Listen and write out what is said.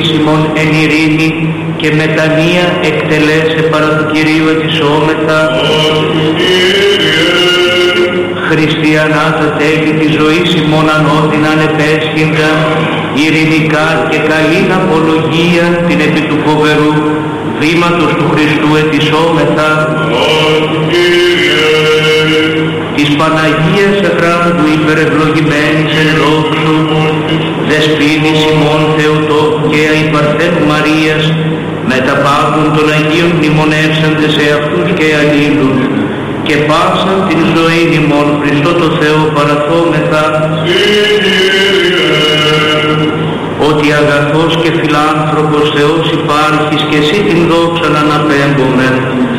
ημών εν ειρήνη και μετανία εκτελέσε παρά του Κυρίου ετισόμεθα. Χριστιανά τα τέλη της ζωής ημών ανώδυναν επέσχυντα, ειρηνικά και καλήν απολογία την επί του φοβερού βήματος του Χριστού ετισόμεθα. Της Παναγίας Αχράντου υπερευλογημένης εν δόξου, δεσποίνης ημών Θεοτόκου και αϊπαρθένου Μαρίας, με τα πάγων των Αγίων μνημονεύσαντες σε αυτούς και αλλήλους, και πάσαν την ζωή ημών Χριστό το Θεό παραθόμεθα, ότι αγαθός και φιλάνθρωπος Θεός υπάρχεις και εσύ την δόξα να αναπέμπομεν.